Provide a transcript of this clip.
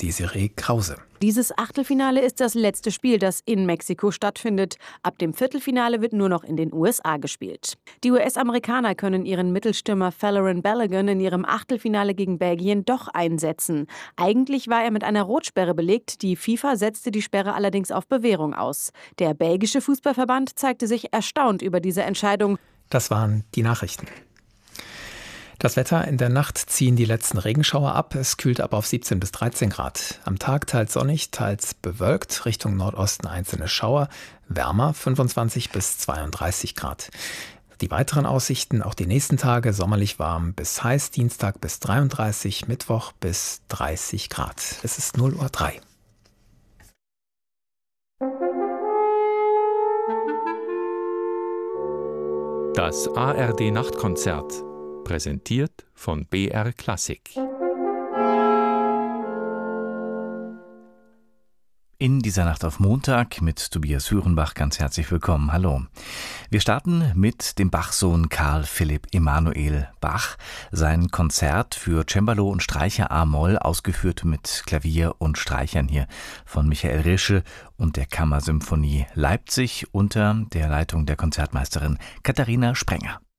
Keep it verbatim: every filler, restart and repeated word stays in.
Desiree Krause. Dieses Achtelfinale ist das letzte Spiel, das in Mexiko stattfindet. Ab dem Viertelfinale wird nur noch in den U S A gespielt. Die U S-Amerikaner können ihren Mittelstürmer Folarin Balogun in ihrem Achtelfinale gegen Belgien doch einsetzen. Eigentlich war er mit einer Rotsperre belegt. Die FIFA setzte die Sperre allerdings auf Bewährung aus. Der belgische Fußballverband zeigte sich erstaunt über diese Entscheidung. Das waren die Nachrichten. Das Wetter: In der Nacht ziehen die letzten Regenschauer ab. Es kühlt ab auf siebzehn bis dreizehn Grad. Am Tag teils sonnig, teils bewölkt. Richtung Nordosten einzelne Schauer. Wärmer fünfundzwanzig bis zweiunddreißig Grad. Die weiteren Aussichten: Auch die nächsten Tage sommerlich warm bis heiß. Dienstag bis dreiunddreißig, Mittwoch bis dreißig Grad. Es ist null Uhr drei. Das A R D-Nachtkonzert. Präsentiert von B R Klassik. In dieser Nacht auf Montag mit Tobias Hürenbach ganz herzlich willkommen. Hallo. Wir starten mit dem Bach-Sohn Karl Philipp Emanuel Bach. Sein Konzert für Cembalo und Streicher a-Moll, ausgeführt mit Klavier und Streichern hier von Michael Rische und der Kammersymphonie Leipzig unter der Leitung der Konzertmeisterin Katharina Sprenger.